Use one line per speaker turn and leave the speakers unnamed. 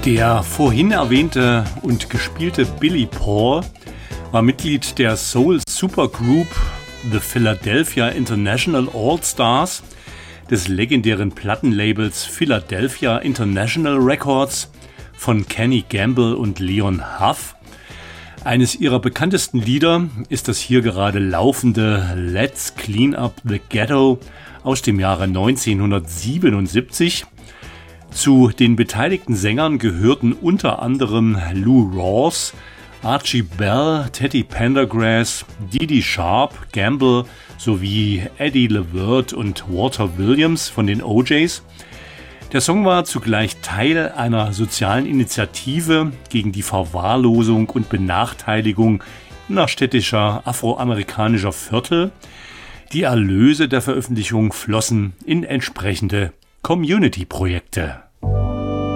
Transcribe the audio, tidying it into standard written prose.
Der vorhin erwähnte und gespielte Billy Paul war Mitglied der Soul-Supergroup The Philadelphia International All-Stars, des legendären Plattenlabels Philadelphia International Records von Kenny Gamble und Leon Huff. Eines ihrer bekanntesten Lieder ist das hier gerade laufende Let's Clean Up the Ghetto aus dem Jahre 1977. Zu den beteiligten Sängern gehörten unter anderem Lou Rawls, Archie Bell, Teddy Pendergrass, Dee Sharp, Gamble sowie Eddie LeVert und Walter Williams von den O'Jays. Der Song war zugleich Teil einer sozialen Initiative gegen die Verwahrlosung und Benachteiligung innerstädtischer afroamerikanischer Viertel. Die Erlöse der Veröffentlichung flossen in entsprechende Community-Projekte.